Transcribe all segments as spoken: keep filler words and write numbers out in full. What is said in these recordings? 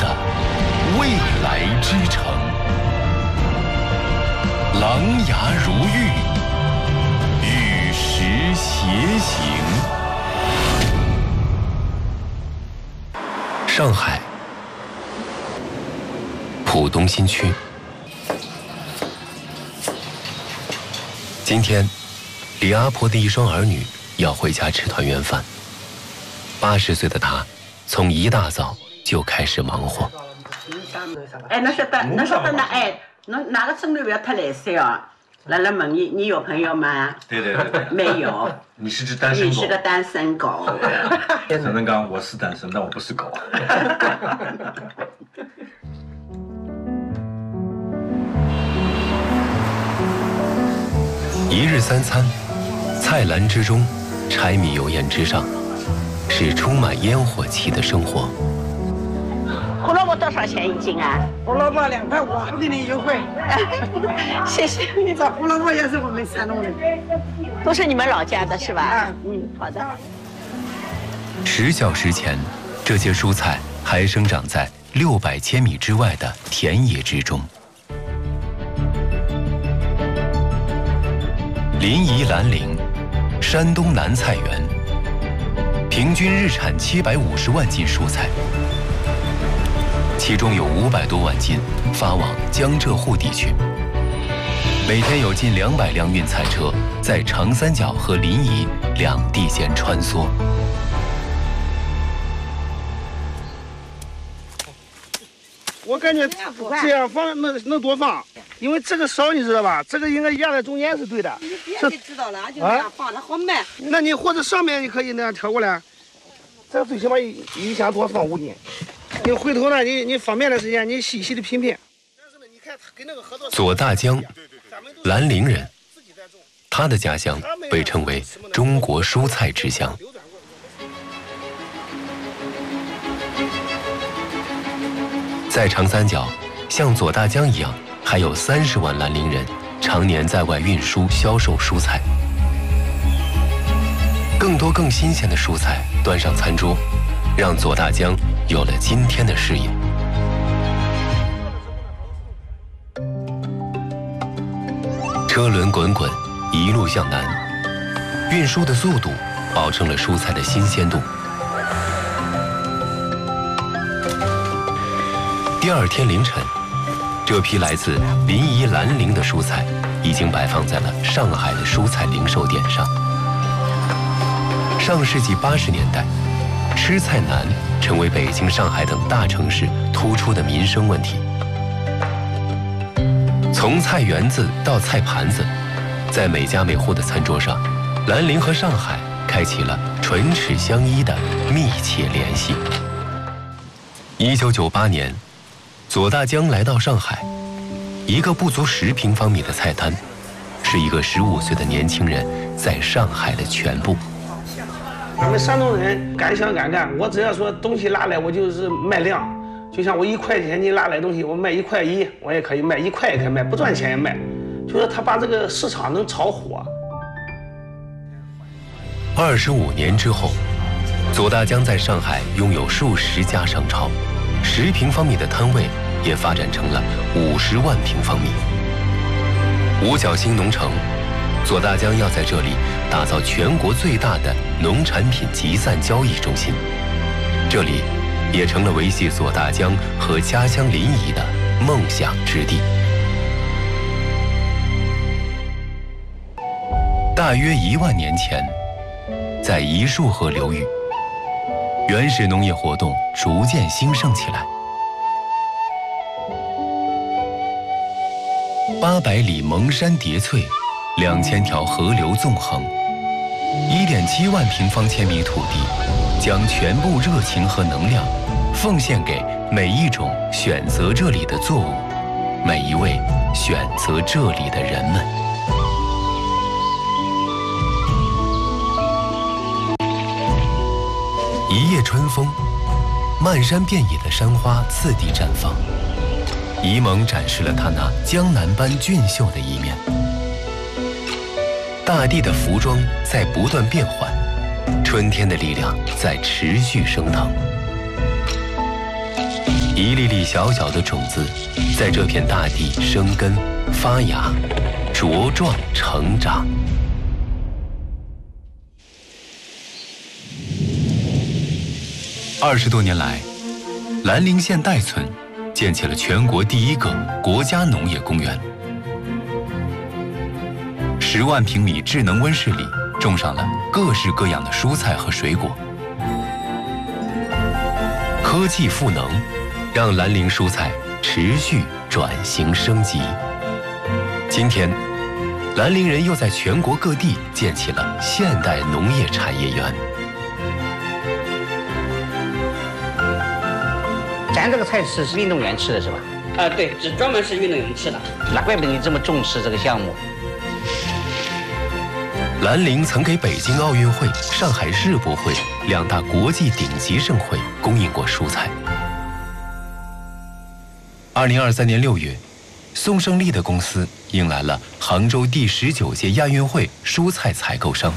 的未来之城。琅琊如玉，玉石偕行。上海浦东新区。今天，李阿婆的一双儿女要回家吃团圆饭。八十岁的她，从一大早就开始忙活。 哎，侬晓得，侬晓得那哎，侬哪个孙女不要太来塞哦？来来问你，你有朋友吗？ 对对对对。 没有。 你是只单身狗。 你是个单身狗。 陈登刚，我是单身，但我不是狗。 一日三餐，菜篮之中，柴米油盐之上，是充满烟火气的生活。 胡萝卜多少钱一斤啊？ 胡萝卜两块五，不给你优惠。 谢谢。 这胡萝卜也是我们山东人， 都是你们老家的是吧？ 啊， 嗯，好的。 十小时前，这些蔬菜还生长在六百千米之外的田野之中。临沂兰陵，山东南菜园，平均日产七百五十万斤蔬菜，其中有五百多万斤发往江浙沪地区。每天有近两百辆运菜车在长三角和临沂两地间穿梭。 我感觉这样放能能多放。因为这个少，你知道吧？这个应该压在中间是对的。 你别就知道了，就这样放，它好卖。 那你或者上面你可以那样挑过来，这最起码一一箱多放五斤。你回头呢，你你方便的时间，你细细的品品。 左大江，兰陵人，他的家乡被称为中国蔬菜之乡。在长三角，像左大江一样。还有三十万兰陵人常年在外运输、销售蔬菜。更多更新鲜的蔬菜端上餐桌，让左大江有了今天的事业。车轮滚滚，一路向南，运输的速度保证了蔬菜的新鲜度。第二天凌晨。这批来自临沂兰陵的蔬菜已经摆放在了上海的蔬菜零售点上。上世纪八十年代，吃菜难成为北京、上海等大城市突出的民生问题。从菜园子到菜盘子，在每家每户的餐桌上，兰陵和上海开启了唇齿相依的密切联系。一九九八年。左大江来到上海，一个不足十平方米的菜摊，是一个十五岁的年轻人在上海的全部。 我们山东人敢想敢干，我只要说东西拿来，我就是卖量。就像我一块钱你拿来东西，我卖一块一，我也可以卖一块也可以卖，不赚钱也卖。就是他把这个市场能炒火。 二十五年之后，左大江在上海拥有数十家商超。十平方米的摊位也发展成了五十万平方米。五角星农城，左大江要在这里打造全国最大的农产品集散交易中心，这里也成了维系左大江和家乡临沂的梦想之地。大约一万年前，在一束河流域。原始农业活动逐渐兴盛起来。八百里蒙山叠翠，两千条河流纵横，一点七万平方千米土地，将全部热情和能量奉献给每一种选择这里的作物，每一位选择这里的人们。一夜春风，漫山遍野的山花次第绽放，沂蒙展示了它那江南般俊秀的一面。大地的服装在不断变换，春天的力量在持续升腾。沂一粒粒小小的种子，在这片大地生根、发芽、茁壮成长。二十多年来，兰陵县岱村建起了全国第一个国家农业公园。十万平米智能温室里种上了各式各样的蔬菜和水果。科技赋能，让兰陵蔬菜持续转型升级。今天，兰陵人又在全国各地建起了现代农业产业园。 咱这个菜是运动员吃的是吧？ 啊，对，只专门是运动员吃的。 难怪不得你这么重视这个项目。 兰陵曾给北京奥运会、上海世博会两大国际顶级盛会供应过蔬菜。二零二三年六月，宋胜利的公司迎来了杭州第十九届亚运会蔬菜采购商。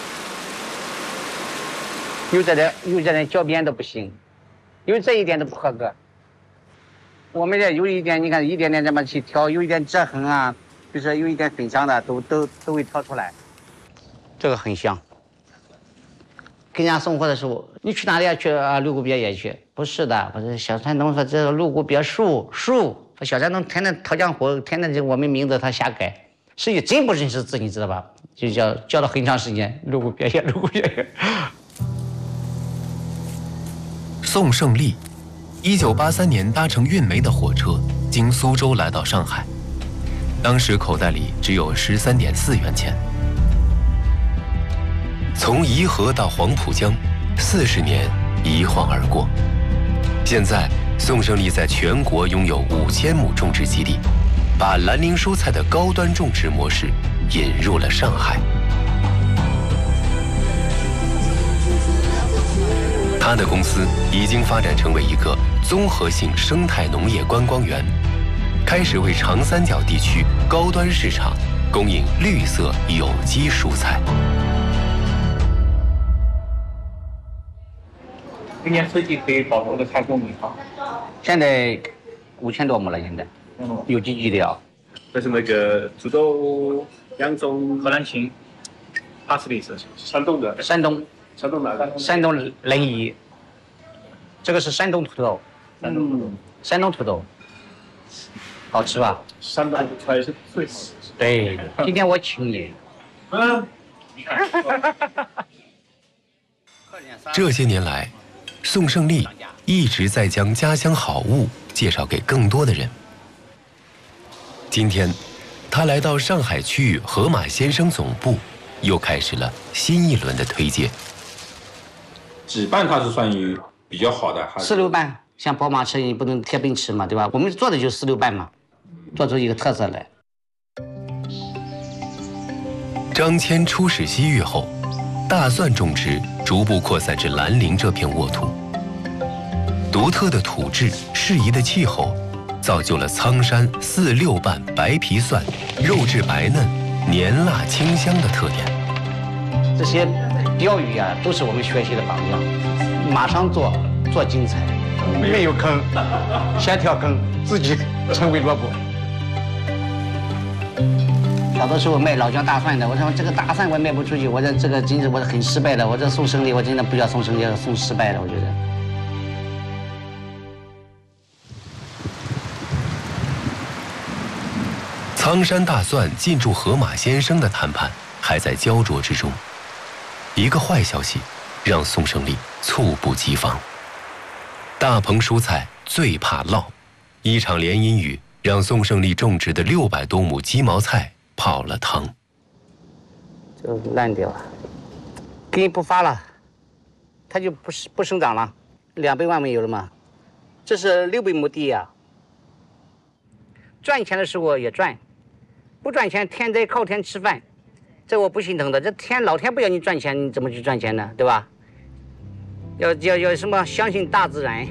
有的人有的人脚边都不行，有这一点都不合格。我们这有一点，你看一点点这么去挑，有一点折痕啊，比如说有一点损伤的，都都都会挑出来。这个很香。跟人家送货的时候，你去哪里啊？去啊，六股别野去？不是的，我说小山东说这个六股别树树，小山东天天讨江湖，天天就我们名字他瞎改，实际真不认识字，你知道吧？就叫叫了很长时间，六股别野，六股别野。 宋胜利，一九八三年搭乘运煤的火车，经苏州来到上海，当时口袋里只有十三点四元钱。从颐和到黄浦江，四十年一晃而过。现在，宋胜利在全国拥有五千亩种植基地，把兰陵蔬菜的高端种植模式引入了上海。他的公司已经发展成为一个综合性生态农业观光园，开始为长三角地区高端市场供应绿色有机蔬菜。 一年四季可以保证的菜多米啊？ 现在五千多亩了，现在有机基的啊。 这是那个株洲两种荷兰芹，它是的是山东的。 山东， 山东哪个？ 山东临沂。这个是山东土豆。 嗯， 山东土豆，好吃吧？ 山东菜是最好的。 对，今天我请你。 嗯，你看。 这些年来，宋胜利一直在将家乡好物介绍给更多的人。今天，他来到上海区域盒马鲜生总部，又开始了新一轮的推介。 几瓣它是算于比较好的，还是四六瓣，像宝马车你不能贴奔驰嘛，对吧？我们做的就是四六瓣嘛，做出一个特色来。 张骞出使西域后，大蒜种植逐步扩散至兰陵这片沃土。独特的土质、适宜的气候，造就了苍山四六瓣白皮蒜，肉质白嫩、黏辣清香的特点。 这些标语啊，都是我们学习的榜样。马上做，做精彩，没有坑，先挑坑，自己成为萝卜。小的时候卖老姜大蒜的，我说这个大蒜我卖不出去，我这这个真是我很失败的。我这送胜利，我真的不叫送胜利，送失败了，我觉得。 苍山大蒜进驻盒马鲜生的谈判还在焦灼之中。一个坏消息让宋胜利猝不及防。大棚蔬菜最怕涝，一场连阴雨让宋胜利种植的六百多亩鸡毛菜泡了汤。 就烂掉了，给你不发了，它就不是不生长了，两百万没有了嘛。这是六百亩地呀、啊，赚钱的时候也赚，不赚钱天灾靠天吃饭，这我不心疼的。这天老天不要你赚钱，你怎么去赚钱呢？对吧？要要要什么？相信大自然。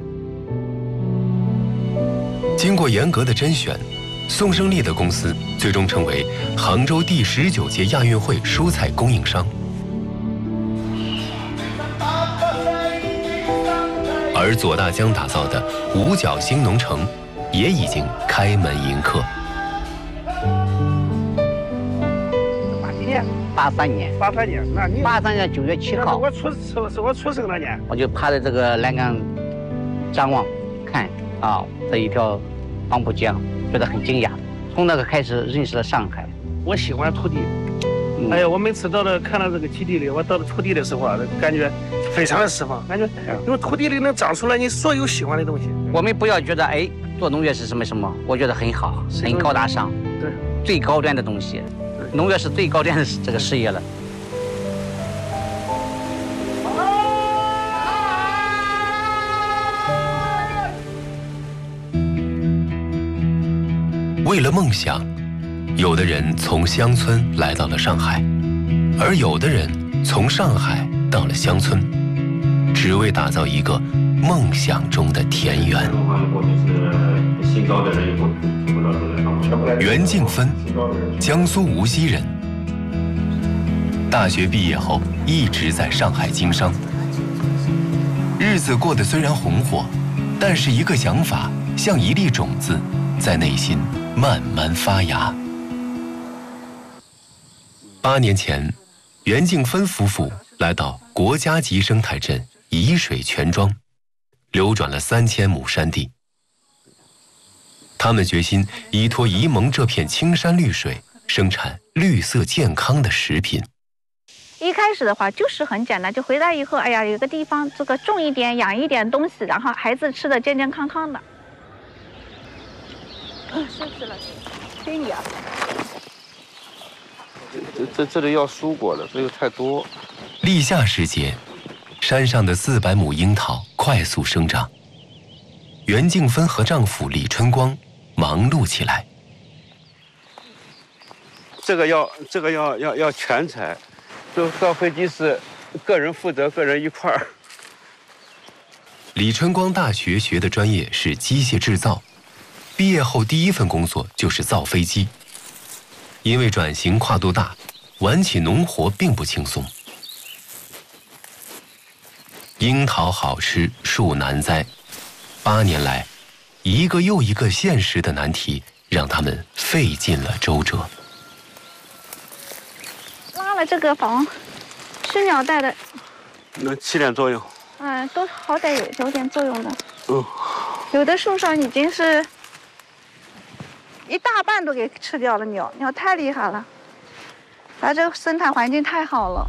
经过严格的甄选，宋胜利的公司最终成为杭州第十九届亚运会蔬菜供应商。而而左大江打造的五角星农城也已经开门迎客。 八几年？ 八三年。 八三年，那你八三年九月七号， 我出是是我出生那年， 我就趴在这个栏杆张望看啊这一条黄浦江，觉得很惊讶。从那个开始认识了上海。 我喜欢土地。嗯、哎呀，我每次到了看到这个基地里，我到了土地的时候啊，感觉非常的释放，感觉因为土地里能长出来你所有喜欢的东西。 我们不要觉得哎做农业是什么什么，我觉得很好，很高大上， 对， 最高端的东西。农业是最高端的这个事业了。 为了梦想，有的人从乡村来到了上海，而有的人从上海到了乡村，只为打造一个梦想中的田园。袁敬芬，江苏无锡人，大学毕业后一直在上海经商，日子过得虽然红火，但是一个想法像一粒种子，在内心慢慢发芽。八年前，袁敬芬夫妇来到国家级生态镇沂水全庄，流转了三千亩山地。他们决心依托沂蒙这片青山绿水，生产绿色健康的食品。 一开始的话就是很简单，就回来以后，哎呀，有个地方这个种一点、养一点东西，然后孩子吃的健健康康的。嗯，是吃了，给你啊。 这这这里要蔬果了，这个太多。 立夏时节，山上的四百亩樱桃快速生长。袁敬芬和丈夫李春光忙碌起来。 这个要这个要要要全采，就造飞机是个人负责，个人一块儿。 李春光大学学的专业是机械制造，毕业后第一份工作就是造飞机。因为转型跨度大，玩起农活并不轻松。樱桃好吃，树难栽。八年来，一个又一个现实的难题让他们费尽了周折。 拉了这个房，是鸟带的， 能起点作用。 嗯，都好歹有有点作用的。 嗯， 有的树上已经是一大半都给吃掉了，鸟鸟太厉害了，它这个生态环境太好了。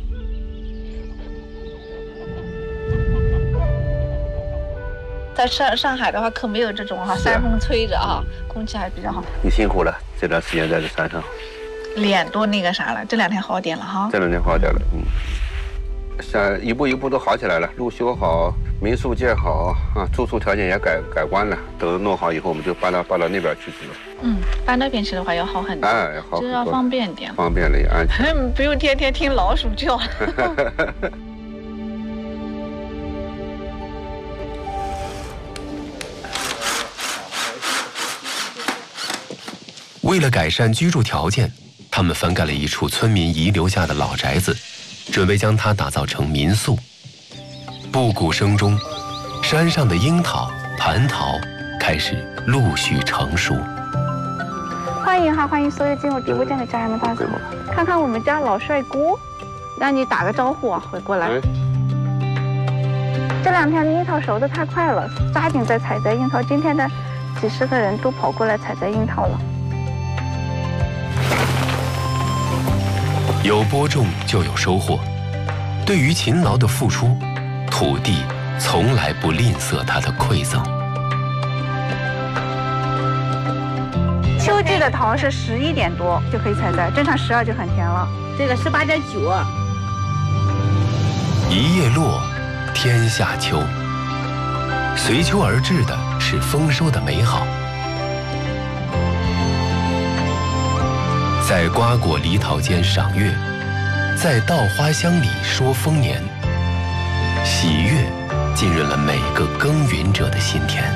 在上上海的话，可没有这种哈、啊，山风吹着啊，空气还比较好。 你辛苦了，这段时间在这山上。 脸都那个啥了，这两天好点了哈。 这两天好点了，嗯。像一步一步都好起来了，路修好，民宿建好啊，住宿条件也改改观了，都弄好以后，我们就搬到搬到那边去住了。 嗯，搬那边去的话要好很多， 哎，好， 就是要方便点， 方便了也安全， 不用天天听老鼠叫。 为了改善居住条件，他们翻盖了一处村民遗留下的老宅子，准备将它打造成民宿。布谷声中，山上的樱桃、蟠桃开始陆续成熟。 欢迎哈，欢迎所有进入直播间的家人们大家，看看我们家老帅哥，让你打个招呼啊，回过来。哎、这两天樱桃熟得太快了，抓紧在采摘樱桃。今天的几十个人都跑过来采摘樱桃了。 有播种就有收获，对于勤劳的付出，土地从来不吝啬它的馈赠。 秋季的桃是十一点多就可以采摘，正常十二就很甜了。 这个十八点九。 一叶落，天下秋。随秋而至的是丰收的美好。在瓜果梨桃间赏月，在稻花香里说丰年。喜悦浸润了每个耕耘者的心田。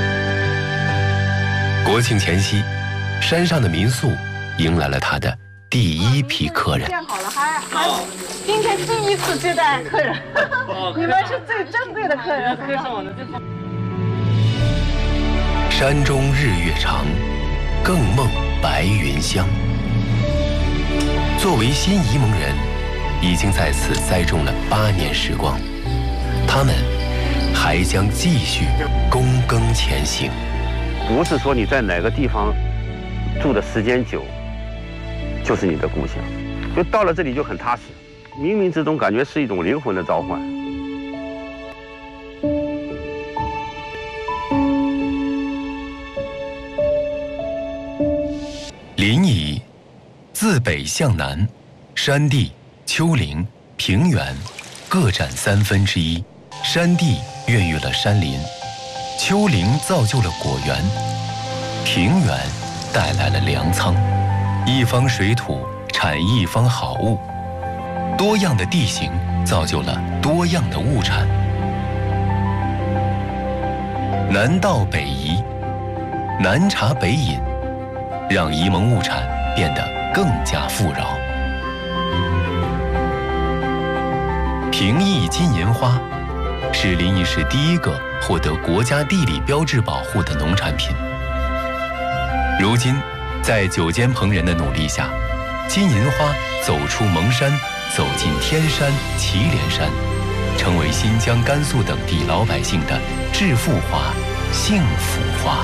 国庆前夕，山上的民宿迎来了它的第一批客人。 建好了，还还今天第一次接待客人，你们是最珍贵的客人。 山中日月长，更梦白云香。作为新沂蒙人，已经在此栽种了八年时光，他们还将继续躬耕前行。 不是说你在哪个地方住的时间久，就是你的故乡，就到了这里就很踏实，冥冥之中感觉是一种灵魂的召唤。 临沂自北向南，山地、丘陵、平原各占三分之一。山地孕育了山林，丘陵造就了果园，平原带来了粮仓。一方水土产一方好物，多样的地形造就了多样的物产。南到北移，南茶北饮，让沂蒙物产变得更加富饶。平邑金银花是临沂市第一个获得国家地理标志保护的农产品。如今，在九间棚人的努力下，金银花走出蒙山，走进天山、祁连山，成为新疆、甘肃等地老百姓的致富花、幸福花。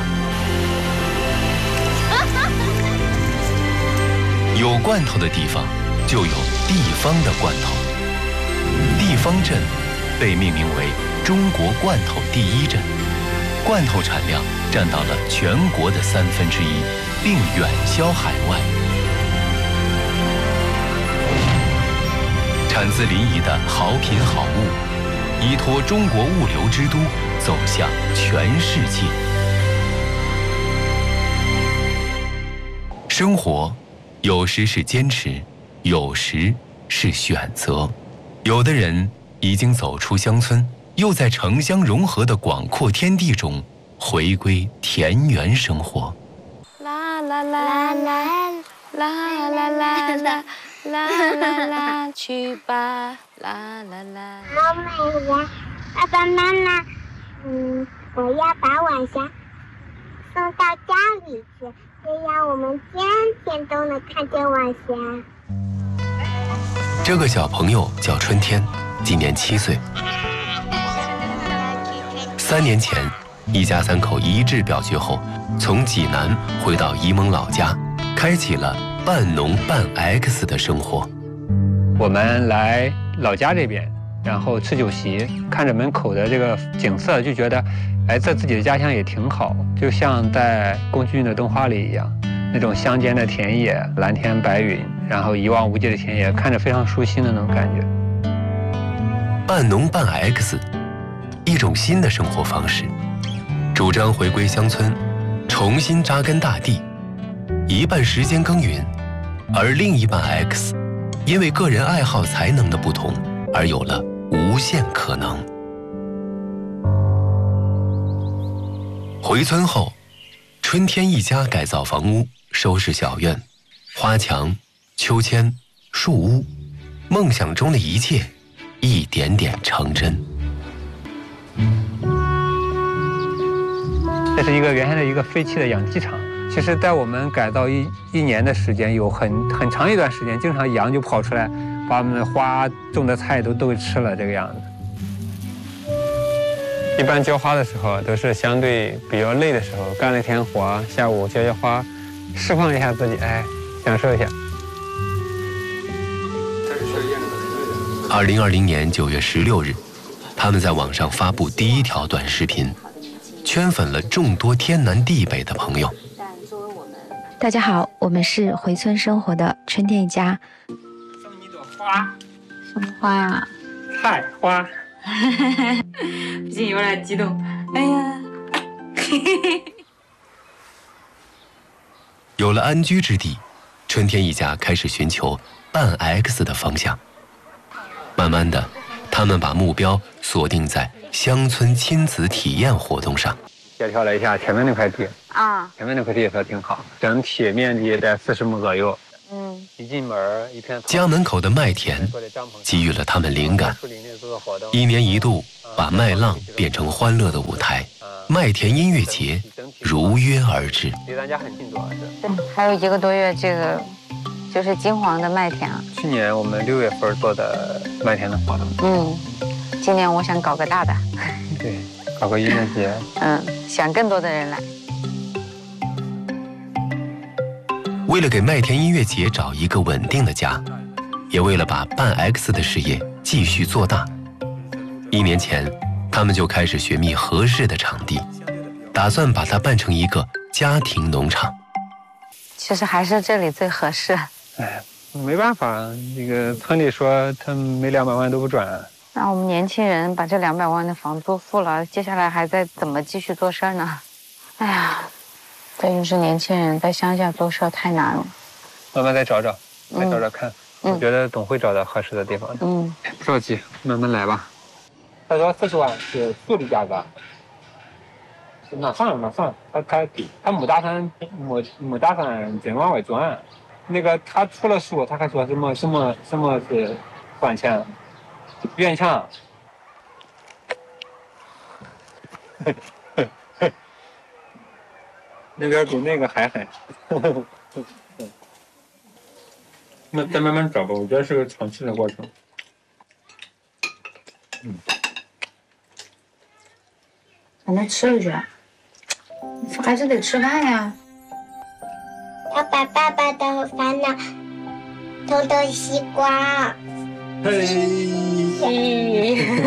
有罐头的地方，就有地方的罐头。地方镇被命名为中国罐头第一镇，罐头产量占到了全国的三分之一，并远销海外。产自临沂的好品好物，依托中国物流之都走向全世界。生活有时是坚持，有时是选择。有的人已经走出乡村，又在城乡融合的广阔天地中回归田园生活。 啦啦啦啦啦啦啦啦啦啦啦，去吧，啦啦啦。 妈妈呀，爸爸妈妈，嗯，我要把晚霞送到家里去，这样我们天天都能看见晚霞。 这个小朋友叫春天，今年七岁。三年前，一家三口一致表决后，从济南回到沂蒙老家，开启了半农半 X 的生活。 我们来老家这边，然后吃酒席，看着门口的这个景色，就觉得，哎，在自己的家乡也挺好，就像在宫崎骏的动画里一样，那种乡间的田野，蓝天白云，然后一望无际的田野，看着非常舒心的那种感觉。 半农半 X， 一种新的生活方式，主张回归乡村，重新扎根大地，一半时间耕耘，而另一半 X， 因为个人爱好才能的不同，而有了无限可能。回村后，春天一家改造房屋，收拾小院，花墙、秋千、树屋，梦想中的一切一点点成真。 这是一个原先的一个废弃的养鸡场。其实，在我们改造一一年的时间，有很很长一段时间，经常羊就跑出来，把我们的花种的菜都都给吃了，这个样子。一般浇花的时候都是相对比较累的时候，干了一天活，下午浇浇花，释放一下自己，哎，享受一下。 二零二零年九月十六日，他们在网上发布第一条短视频，圈粉了众多天南地北的朋友。 大家好，我们是回村生活的春天一家。 送你一朵花。 什么花呀？ 菜花。 不行，有点激动。哎呀。 有了安居之地，春天一家开始寻求半 X 的方向。慢慢的，他们把目标锁定在乡村亲子体验活动上。 协调了一下前面那块地啊，前面那块地也算挺好，整体面积在四十亩左右。嗯。 一进门一片家门口的麦田给予了他们灵感，一年一度把麦浪变成欢乐的舞台，麦田音乐节如约而至。 离咱家很近，主要是。 嗯，还有一个多月，这个就是金黄的麦田啊。 去年我们六月份做的麦田的活动。 嗯，今年我想搞个大的。 对，搞个音乐节。 嗯，想更多的人来。 为了给麦田音乐节找一个稳定的家，也为了把半 X 的事业继续做大，一年前他们就开始寻觅合适的场地，打算把它办成一个家庭农场。 其实还是这里最合适。 哎，没办法，这个村里说他没两百万都不转。 那我们年轻人把这两百万的房租付了，接下来还在怎么继续做事儿呢？哎呀。这就是年轻人在乡下做事太难了， 慢慢再找找，再找找看， 嗯、 我觉得总会找到合适的地方的。 嗯， 不着急，慢慢来吧。他说四十万是处理价格，那算了那算了，他他他没打算没没打算真往外转，那个他出了书，他还说什么什么什么是还钱，原墙。那边比那个还狠，那再慢慢找吧，我觉得是个长期的过程。嗯， 咱们吃去，还是得吃饭呀。 要把爸爸的烦恼统统吸光。 嘿。